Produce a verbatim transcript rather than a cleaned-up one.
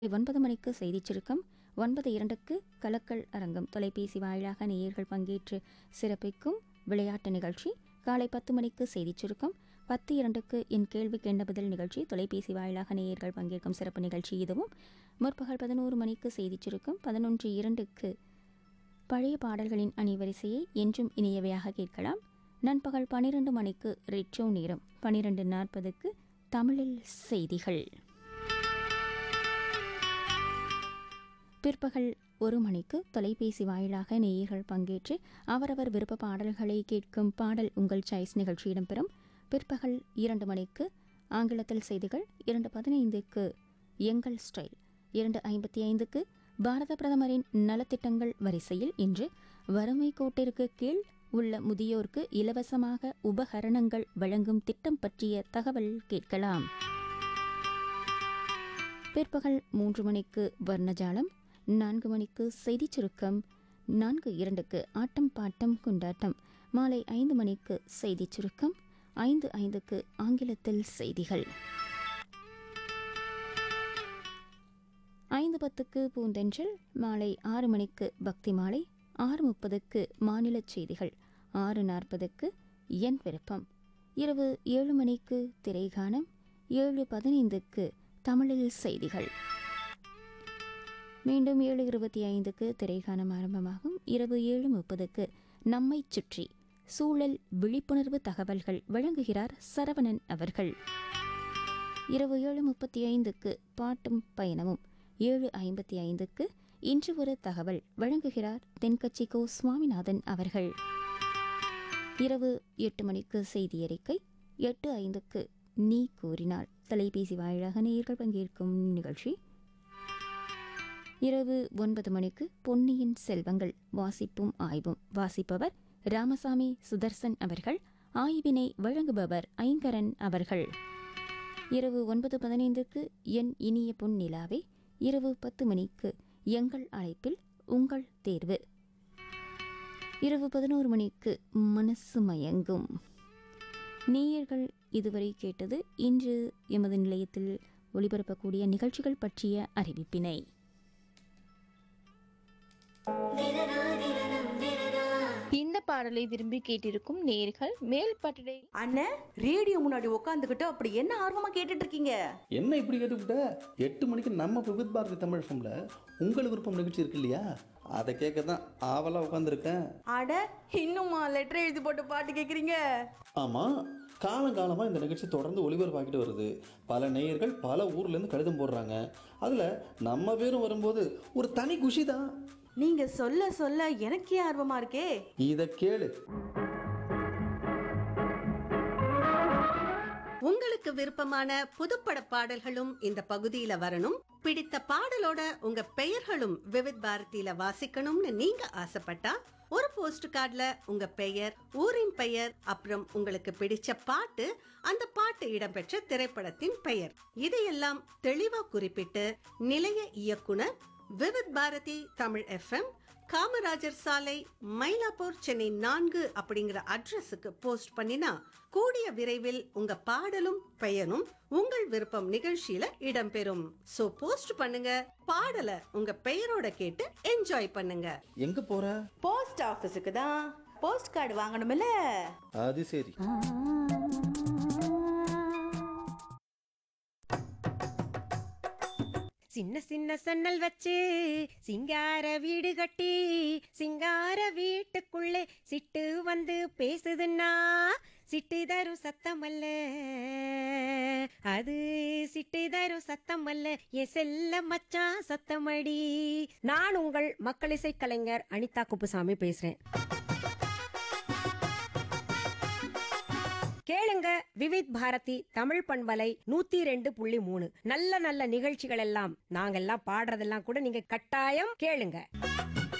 ஒன்பது மணிக்கு செய்திச் சுருக்கம், ஒன்பது இரண்டுக்கு கலக்கல் அரங்கம் தொலைபேசி வாயிலாக நேயர்கள் பங்கேற்று சிறப்பிக்கும் விளையாட்டு நிகழ்ச்சி. காலை பத்து மணிக்கு செய்திச் சுருக்கம், பத்து இரண்டுக்கு என் கேள்விக்கு என்ன பதில் நிகழ்ச்சி தொலைபேசி வாயிலாக நேயர்கள் பங்கேற்கும் சிறப்பு நிகழ்ச்சி இதுவும். முற்பகல் பதினோரு மணிக்கு செய்திச் சுருக்கம், பதினொன்று இரண்டுக்கு பழைய பாடல்களின் அணிவரிசையை என்றும் இனியவையாக கேட்கலாம். நண்பகல் பனிரெண்டு மணிக்கு ரெட்ரோ நேரம், பனிரெண்டு நாற்பதுக்கு தமிழில் செய்திகள். பிற்பகல் ஒரு மணிக்கு தொலைபேசி வாயிலாக நேயர்கள் பங்கேற்று அவரவர் விருப்ப பாடல்களை கேட்கும் பாடல் உங்கள் சாய்ஸ் நிகழ்ச்சி இடம்பெறும். பிற்பகல் இரண்டு மணிக்கு ஆங்கிலத்தில் செய்திகள், இரண்டு பதினைந்துக்கு எங்கள் ஸ்டைல், இரண்டு ஐம்பத்தி ஐந்துக்கு பாரத பிரதமரின் நலத்திட்டங்கள் வரிசையில் இன்று வறுமை கோட்டிற்கு கீழ் உள்ள முதியோருக்கு இலவசமாக உபகரணங்கள் வழங்கும் திட்டம் பற்றிய தகவல் கேட்கலாம். பிற்பகல் மூன்று மணிக்கு வர்ணஜாலம், நான்கு மணிக்கு செய்திச் சுருக்கம், நான்கு இரண்டுக்கு ஆட்டம் பாட்டம் கொண்டாட்டம், மாலை ஐந்து மணிக்கு செய்திச் சுருக்கம், ஐந்து ஐந்துக்கு ஆங்கிலத்தில் செய்திகள், ஐந்து பத்துக்கு பூந்தென்றல், மாலை ஆறு மணிக்கு பக்தி மாலை, ஆறு முப்பதுக்கு மாநில செய்திகள், ஆறு நாற்பதுக்கு என் விருப்பம், இரவு ஏழு மணிக்கு திரைகானம், ஏழு பதினைந்துக்கு தமிழில் செய்திகள். மீண்டும் ஏழு இருபத்தி ஐந்துக்கு திரைகானம் ஆரம்பமாகும். இரவு ஏழு முப்பதுக்கு நம்மை சுற்றி சூழல் விழிப்புணர்வு தகவல்கள் வழங்குகிறார் சரவணன் அவர்கள். இரவு ஏழு முப்பத்தி ஐந்துக்கு பாட்டும் பயணமும், ஏழு ஐம்பத்தி ஐந்துக்கு இன்று ஒரு தகவல் வழங்குகிறார் தென்கட்சி கோ சுவாமிநாதன் அவர்கள். இரவு எட்டு மணிக்கு செய்தி அறிக்கை, எட்டு ஐந்துக்கு நீ கூறினாள் தொலைபேசி வாயிலாக நேயர்கள் பங்கேற்கும் நிகழ்ச்சி. இரவு ஒன்பது மணிக்கு பொன்னியின் செல்வங்கள் வாசிப்பும் ஆய்வும், வாசிப்பவர் ராமசாமி சுதர்சன் அவர்கள், ஆய்வினை வழங்குபவர் ஐங்கரன் அவர்கள். இரவு ஒன்பது பதினைந்துக்கு என் இனிய பொன் நிலாவே, இரவு பத்து மணிக்கு எங்கள் அழைப்பில் உங்கள் தேர்வு, இரவு பதினோரு மணிக்கு மனசு மயங்கும். நேயர்கள் இதுவரை கேட்டது இன்று எமது நிலையத்தில் ஒளிபரப்பக்கூடிய நிகழ்ச்சிகள் பற்றிய அறிவிப்பினை. இந்த பாடலை விரும்பி கேட்டிருக்கும் நேர்கள் மேல் பட்டடை அண்ணன் ரேடியோ முன்னாடி உட்காந்துக்கிட்டு அப்படி என்ன ஆர்வமா கேட்டுட்டு இருக்கீங்க? என்ன இப்படி கேட்டுக்கிட்ட? எட்டு மணிக்கு நம்ம விவித் பாரதி தமிழ் ஃபம்ல உங்கள் விருப்பம் நிகழ்ச்சி இருக்கு இல்லையா, அதை கேட்க தான் ஆவலா உட்காந்துருக்கேன். அட இன்னுமா லெட்டர் எழுதி போட்டு பாட்டு கேட்குறீங்க? ஆமாம், காலங்காலமாக இந்த நிகழ்ச்சி தொடர்ந்து ஒளிபரப்பாக்கிட்டு வருது. பல நேயர்கள் பல ஊர்லேருந்து கடிதம் போடுறாங்க. அதில் நம்ம பேரும் வரும்போது ஒரு தனி குஷி தான். நீங்க சொல்ல சொல்ல எனக்கே ஆர்வமா இருக்கே. இதை கேளு. உங்களுக்கு விருப்பமான புதுப்பட பாடல்களும் இந்த பகுதியில வரணும். பிடித்த பாடலோட உங்க பெயர்களும் விவித் பாரதியில வாசிக்கணும்னு நீங்க ஆசைப்பட்டா ஒரு போஸ்ட் கார்டுல உங்க பெயர், ஊரின் பெயர், அப்புறம் உங்களுக்கு பிடிச்ச பாட்டு, அந்த பாட்டு இடம்பெற்ற திரைப்படத்தின் பெயர், இதையெல்லாம் தெளிவா குறிப்பிட்டு நிலைய இயக்குனர் விவித் பாரதி தமிழ் எஃப்எம், காமராஜர் சாலை, மயிலாப்பூர், சென்னை நான்கு அப்படிங்கிற அட்ரஸுக்கு போஸ்ட் பண்ணினா கூடிய விரைவில் உங்க பாடலும் பெயரும் உங்கள் விருப்பம் நிகழ்ச்சியில இடம்பெறும். சோ போஸ்ட் பண்ணுங்க, பாடலை உங்க பெயரோட கேட்டு என்ஜாய் பண்ணுங்க. எங்க போற? போஸ்ட் ஆபீஸுக்கு தான். Post card வாங்கணும்ல. அது சரி. சின்ன சின்ன சன்னல் வச்சு சிங்கார வீடு கட்டி சிங்கார வீட்டுக்குள்ளே சிட்டு வந்து பேசுதுன்னா சிட்டு தரும் சத்தம் அல்ல, அது சிட்டு தரும் சத்தம் அல்ல, என் செல்ல மச்சான் சத்தமடி. நான் உங்கள் மக்கள் இசை கலைஞர் அனிதா குப்புசாமி பேசுறேன். கேளுங்க விவித் பாரதி தமிழ் பண்பலை நூத்தி ரெண்டு புள்ளி மூணு. நல்ல நல்ல நிகழ்ச்சிகள் எல்லாம் நாங்கெல்லாம் பாடுறதெல்லாம் கூட நீங்க கட்டாயம் கேளுங்க.